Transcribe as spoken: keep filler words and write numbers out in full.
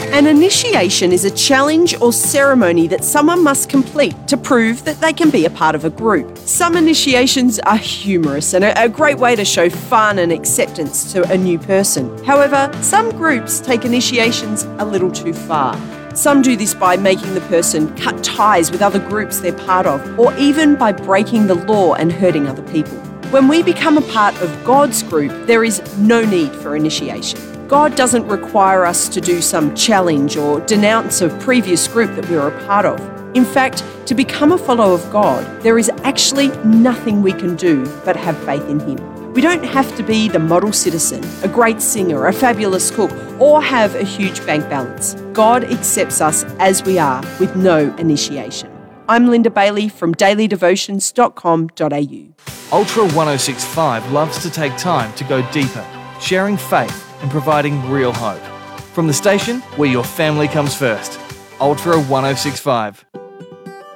An initiation is a challenge or ceremony that someone must complete to prove that they can be a part of a group. Some initiations are humorous and a great way to show fun and acceptance to a new person. However, some groups take initiations a little too far. Some do this by making the person cut ties with other groups they're part of, or even by breaking the law and hurting other people. When we become a part of God's group, there is no need for initiation. God doesn't require us to do some challenge or denounce a previous group that we were a part of. In fact, to become a follower of God, there is actually nothing we can do but have faith in Him. We don't have to be the model citizen, a great singer, a fabulous cook, or have a huge bank balance. God accepts us as we are with no initiation. I'm Linda Bailey from daily devotions dot com dot a u. Ultra ten sixty-five loves to take time to go deeper, sharing faith and providing real hope. From the station where your family comes first, Ultra ten sixty-five.